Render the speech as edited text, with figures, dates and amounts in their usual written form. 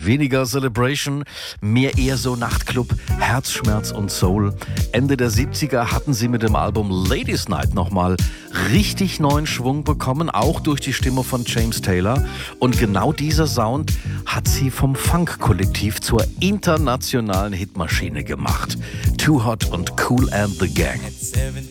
Weniger Celebration, mehr eher so Nachtclub, Herzschmerz und Soul. Ende der 70er hatten sie mit dem Album Ladies Night nochmal richtig neuen Schwung bekommen, auch durch die Stimme von James Taylor. Und genau dieser Sound hat sie vom Funk-Kollektiv zur internationalen Hitmaschine gemacht. Too Hot und Kool and the Gang.